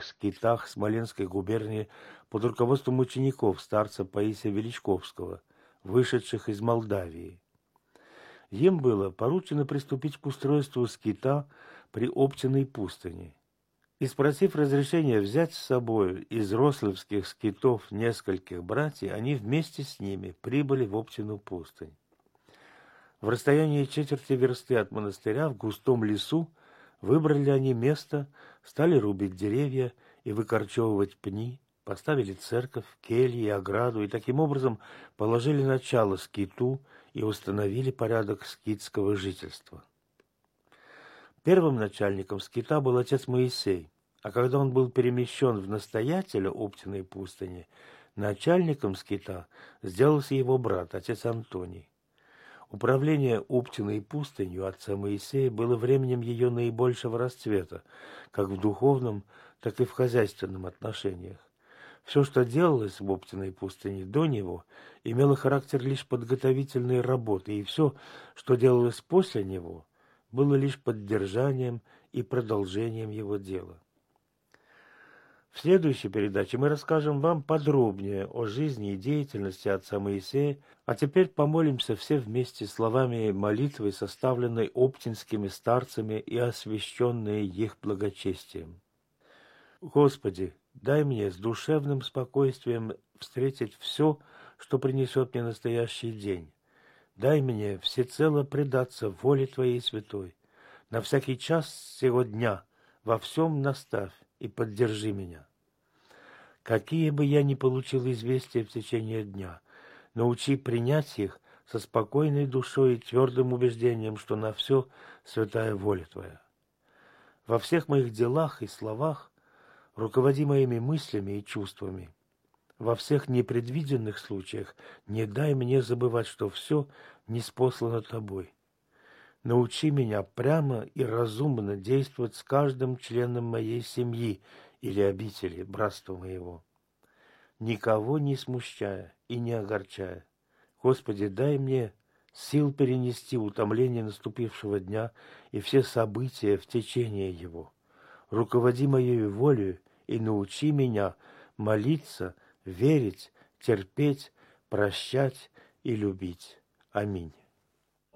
Ивановых скитах Смоленской губернии под руководством учеников старца Паисия Величковского, вышедших из Молдавии. Им было поручено приступить к устройству скита при Оптиной пустыне. И спросив разрешения взять с собой из рославских скитов нескольких братьев, они вместе с ними прибыли в Оптину пустынь. В расстоянии четверти версты от монастыря в густом лесу выбрали они место, стали рубить деревья и выкорчевывать пни, поставили церковь, кельи и ограду, и таким образом положили начало скиту и установили порядок скитского жительства. Первым начальником скита был отец Моисей, а когда он был перемещен в настоятеля Оптиной пустыни, начальником скита сделался его брат, отец Антоний. Управление Оптиной пустынью отца Моисея было временем ее наибольшего расцвета, как в духовном, так и в хозяйственном отношениях. Все, что делалось в Оптиной пустыне до него, имело характер лишь подготовительной работы, и все, что делалось после него, было лишь поддержанием и продолжением его дела. В следующей передаче мы расскажем вам подробнее о жизни и деятельности отца Моисея, а теперь помолимся все вместе словами молитвы, составленной оптинскими старцами и освященной их благочестием. Господи, дай мне с душевным спокойствием встретить все, что принесет мне настоящий день. Дай мне всецело предаться воле Твоей святой. На всякий час сего дня во всем наставь и поддержи меня. Какие бы я ни получил известия в течение дня, научи принять их со спокойной душой и твердым убеждением, что на все святая воля Твоя. Во всех моих делах и словах руководи моими мыслями и чувствами. Во всех непредвиденных случаях не дай мне забывать, что все ниспослано Тобой. Научи меня прямо и разумно действовать с каждым членом моей семьи или обители, братства моего, никого не смущая и не огорчая. Господи, дай мне сил перенести утомление наступившего дня и все события в течение его. Руководи моей волею и научи меня молиться, верить, терпеть, прощать и любить. Аминь.